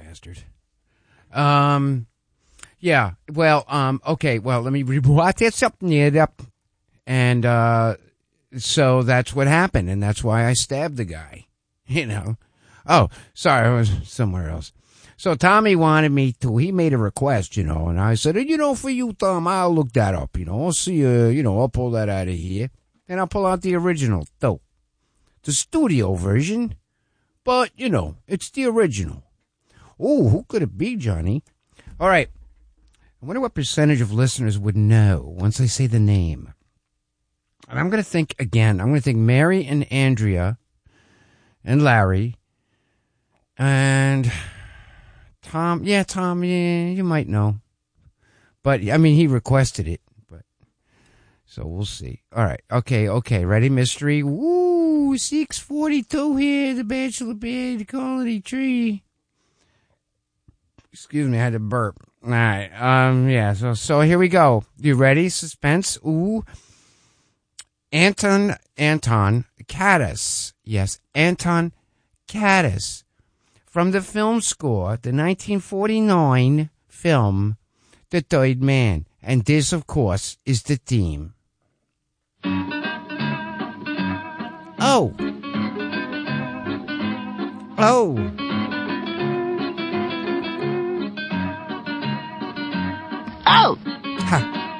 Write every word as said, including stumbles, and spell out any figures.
bastard. Um, yeah, well, um, okay, well, let me rewatch it something here. And, uh, so that's what happened, and that's why I stabbed the guy, you know. Oh, sorry, I was somewhere else. So Tommy wanted me to, he made a request, you know, and I said, you know, for you, Tom, I'll look that up, you know. I'll see, uh, you know, I'll pull that out of here, and I'll pull out the original, though. The studio version, but, you know, it's the original. Oh, who could it be, Johnny? All right. I wonder what percentage of listeners would know once I say the name. And I'm going to think again. I'm going to think Mary and Andrea and Larry and Tom. Yeah, Tom, yeah, you might know. But, I mean, he requested it. But so we'll see. All right. Okay, okay. Ready, mystery? Woo, six forty-two here, the Bachelor Bay, the Colony Tree. Excuse me, I had to burp. All right. Um, yeah, so so here we go. You ready? Suspense. Ooh. Anton Anton Kaddis. Yes, Anton Kaddis. From the film score, the nineteen forty-nine film, The Third Man. And this, of course, is the theme. Oh. Oh. Oh! Ha.